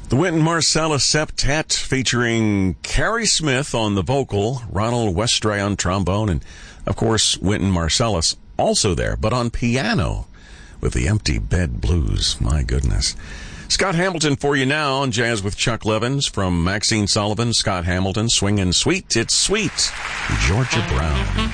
The Wynton Marsalis Septet featuring Carrie Smith on the vocal, Ronald Westray on trombone, and, of course, Wynton Marsalis also there, but on piano with the Empty Bed Blues. My goodness. Scott Hamilton for you now on Jazz with Chuck Levins. From Maxine Sullivan, Scott Hamilton, Swingin' Sweet, It's Sweet, Georgia Brown.